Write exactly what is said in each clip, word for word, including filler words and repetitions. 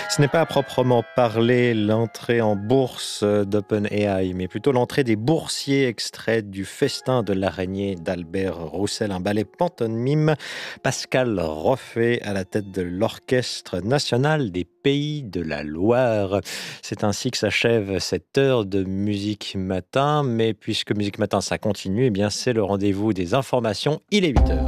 Ce n'est pas à proprement parler l'entrée en bourse d'OpenAI, mais plutôt l'entrée des boursiers extraits du Festin de l'araignée d'Albert Roussel, un ballet pantomime. Pascal Roffet à la tête de l'Orchestre national des Pays de la Loire. C'est ainsi que s'achève cette heure de Musique Matin, mais puisque Musique Matin ça continue, eh bien c'est le rendez-vous des informations, il est huit heures.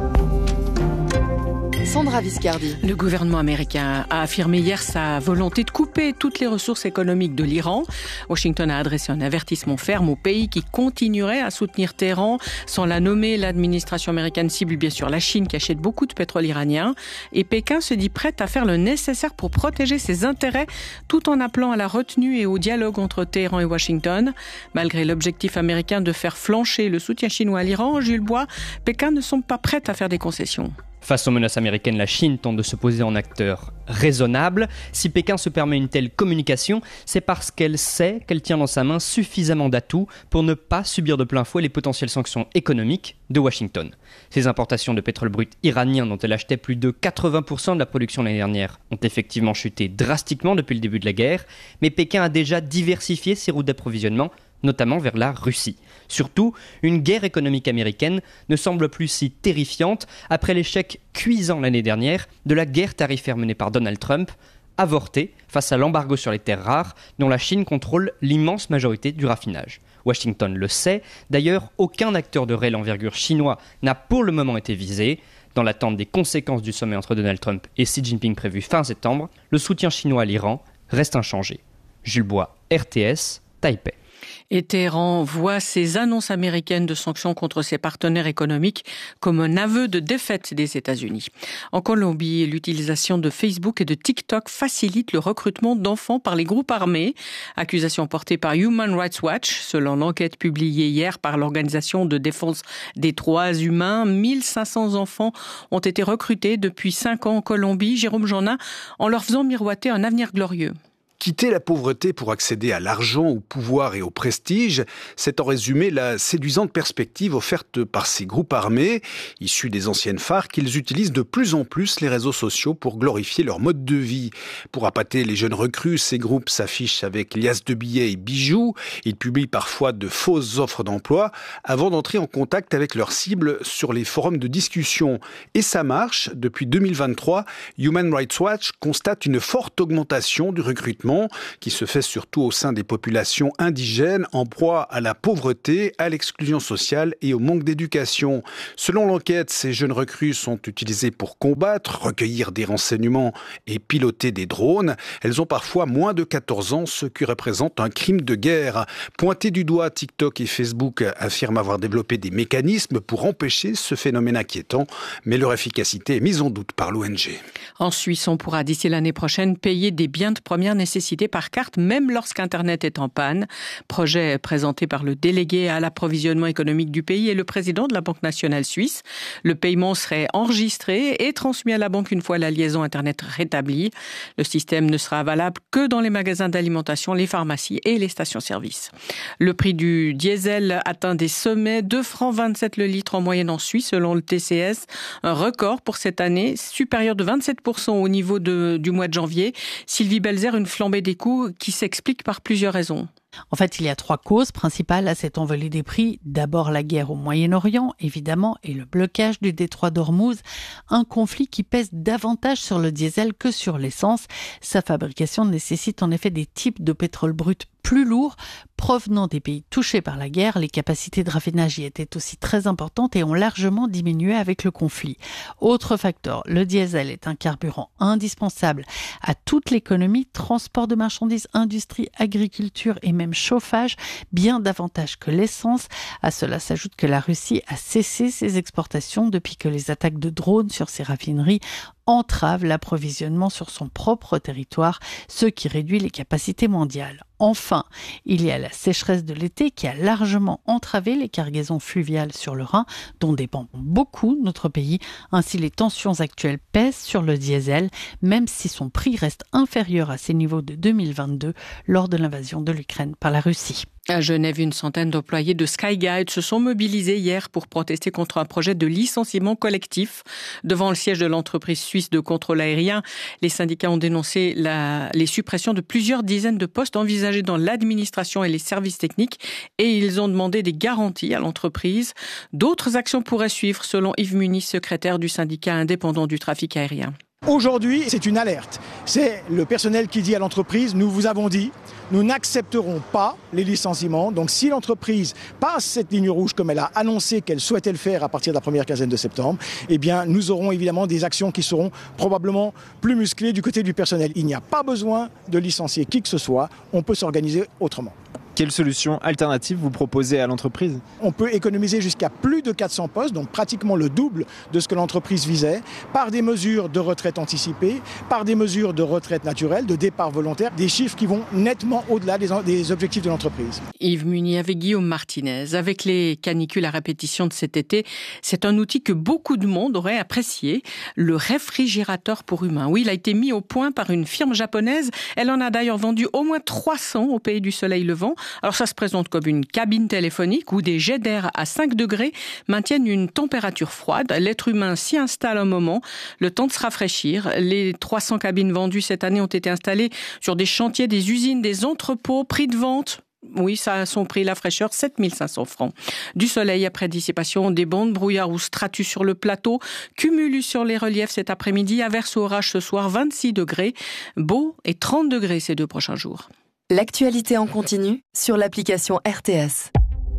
Sandra Viscardi. Le gouvernement américain a affirmé hier sa volonté de couper toutes les ressources économiques de l'Iran. Washington a adressé un avertissement ferme au pays qui continuerait à soutenir Téhéran. Sans la nommer, l'administration américaine cible bien sûr la Chine qui achète beaucoup de pétrole iranien. Et Pékin se dit prête à faire le nécessaire pour protéger ses intérêts tout en appelant à la retenue et au dialogue entre Téhéran et Washington. Malgré l'objectif américain de faire flancher le soutien chinois à l'Iran, Jules Bois, Pékin ne semble pas prête à faire des concessions. Face aux menaces américaines, la Chine tente de se poser en acteur raisonnable. Si Pékin se permet une telle communication, c'est parce qu'elle sait qu'elle tient dans sa main suffisamment d'atouts pour ne pas subir de plein fouet les potentielles sanctions économiques de Washington. Ses importations de pétrole brut iranien, dont elle achetait plus de quatre-vingts pour cent de la production l'année dernière, ont effectivement chuté drastiquement depuis le début de la guerre, mais Pékin a déjà diversifié ses routes d'approvisionnement, notamment vers la Russie. Surtout, une guerre économique américaine ne semble plus si terrifiante après l'échec cuisant l'année dernière de la guerre tarifaire menée par Donald Trump, avortée face à l'embargo sur les terres rares dont la Chine contrôle l'immense majorité du raffinage. Washington le sait, d'ailleurs aucun acteur de réelle envergure chinois n'a pour le moment été visé. Dans l'attente des conséquences du sommet entre Donald Trump et Xi Jinping prévu fin septembre, le soutien chinois à l'Iran reste inchangé. Jules Bois, R T S, Taipei. Et Téhéran voit ces annonces américaines de sanctions contre ses partenaires économiques comme un aveu de défaite des États-Unis. En Colombie, l'utilisation de Facebook et de TikTok facilite le recrutement d'enfants par les groupes armés. Accusation portée par Human Rights Watch. Selon l'enquête publiée hier par l'Organisation de défense des droits humains, mille cinq cents enfants ont été recrutés depuis cinq ans en Colombie. Jérôme Jeannin, en leur faisant miroiter un avenir glorieux. Quitter la pauvreté pour accéder à l'argent, au pouvoir et au prestige, c'est en résumé la séduisante perspective offerte par ces groupes armés. Issus des anciennes FARC, ils utilisent de plus en plus les réseaux sociaux pour glorifier leur mode de vie. Pour appâter les jeunes recrues, ces groupes s'affichent avec liasses de billets et bijoux. Ils publient parfois de fausses offres d'emploi avant d'entrer en contact avec leurs cibles sur les forums de discussion. Et ça marche. Depuis deux mille vingt-trois, Human Rights Watch constate une forte augmentation du recrutement qui se fait surtout au sein des populations indigènes en proie à la pauvreté, à l'exclusion sociale et au manque d'éducation. Selon l'enquête, ces jeunes recrues sont utilisées pour combattre, recueillir des renseignements et piloter des drones. Elles ont parfois moins de quatorze ans, ce qui représente un crime de guerre. Pointés du doigt, TikTok et Facebook affirment avoir développé des mécanismes pour empêcher ce phénomène inquiétant, mais leur efficacité est mise en doute par l'O N G. En Suisse, on pourra d'ici l'année prochaine payer des biens de première nécessité par carte, même lorsqu'Internet est en panne. Projet présenté par le délégué à l'approvisionnement économique du pays et le président de la Banque nationale suisse. Le paiement serait enregistré et transmis à la banque une fois la liaison Internet rétablie. Le système ne sera valable que dans les magasins d'alimentation, les pharmacies et les stations-service. Le prix du diesel atteint des sommets, deux francs vingt-sept le litre en moyenne en Suisse, selon le T C S. Un record pour cette année, supérieur de vingt-sept pour cent au niveau de, du mois de janvier. Sylvie Belzer, une flambée des coûts qui s'explique par plusieurs raisons. En fait, il y a trois causes principales à cette envolée des prix. D'abord, la guerre au Moyen-Orient, évidemment, et le blocage du détroit d'Ormuz, un conflit qui pèse davantage sur le diesel que sur l'essence. Sa fabrication nécessite en effet des types de pétrole brut plus lourds provenant des pays touchés par la guerre. Les capacités de raffinage y étaient aussi très importantes et ont largement diminué avec le conflit. Autre facteur, le diesel est un carburant indispensable à toute l'économie, transport de marchandises, industrie, agriculture et même chauffage, bien davantage que l'essence. À cela s'ajoute que la Russie a cessé ses exportations depuis que les attaques de drones sur ses raffineries entravent l'approvisionnement sur son propre territoire, ce qui réduit les capacités mondiales. Enfin, il y a la sécheresse de l'été qui a largement entravé les cargaisons fluviales sur le Rhin, dont dépend beaucoup notre pays. Ainsi, les tensions actuelles pèsent sur le diesel, même si son prix reste inférieur à ses niveaux de deux mille vingt-deux lors de l'invasion de l'Ukraine par la Russie. À Genève, une centaine d'employés de Skyguide se sont mobilisés hier pour protester contre un projet de licenciement collectif. Devant le siège de l'entreprise suisse de contrôle aérien, les syndicats ont dénoncé la, les suppressions de plusieurs dizaines de postes envisagés dans l'administration et les services techniques et ils ont demandé des garanties à l'entreprise. D'autres actions pourraient suivre, selon Yves Muniz, secrétaire du syndicat indépendant du trafic aérien. Aujourd'hui, c'est une alerte. C'est le personnel qui dit à l'entreprise, nous vous avons dit, nous n'accepterons pas les licenciements. Donc si l'entreprise passe cette ligne rouge comme elle a annoncé qu'elle souhaitait le faire à partir de la première quinzaine de septembre, eh bien nous aurons évidemment des actions qui seront probablement plus musclées du côté du personnel. Il n'y a pas besoin de licencier qui que ce soit, on peut s'organiser autrement. Quelle solution alternative vous proposez à l'entreprise ? On peut économiser jusqu'à plus de quatre cents postes, donc pratiquement le double de ce que l'entreprise visait, par des mesures de retraite anticipée, par des mesures de retraite naturelle, de départ volontaire, des chiffres qui vont nettement au-delà des, des objectifs de l'entreprise. Yves Muniz avec Guillaume Martinez. Avec les canicules à répétition de cet été, c'est un outil que beaucoup de monde aurait apprécié, le réfrigérateur pour humains. Oui, il a été mis au point par une firme japonaise. Elle en a d'ailleurs vendu au moins trois cents au pays du soleil levant. Alors ça se présente comme une cabine téléphonique où des jets d'air à cinq degrés maintiennent une température froide. L'être humain s'y installe un moment, le temps de se rafraîchir. Les trois cents cabines vendues cette année ont été installées sur des chantiers, des usines, des entrepôts, prix de vente. Oui, ça a son prix, la fraîcheur, sept mille cinq cents francs. Du soleil après dissipation, des bancs de brouillard ou stratus sur le plateau, cumulus sur les reliefs cet après-midi, averse ou orage ce soir, vingt-six degrés, beau et trente degrés ces deux prochains jours. L'actualité en continu sur l'application R T S.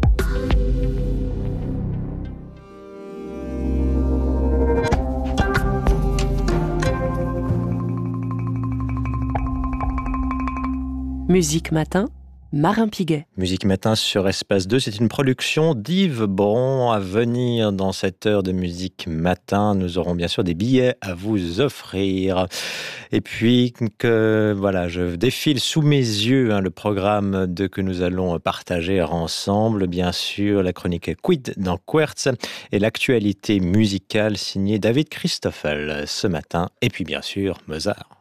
Musique Matin, Marin Piguet. Musique Matin sur Espace deux, c'est une production d'Yves Bron. À venir dans cette heure de Musique Matin, nous aurons bien sûr des billets à vous offrir. Et puis que voilà, je défile sous mes yeux hein, le programme de que nous allons partager ensemble. Bien sûr, la chronique Quid dans Quertz et l'actualité musicale signée David Christoffel ce matin. Et puis bien sûr, Mozart.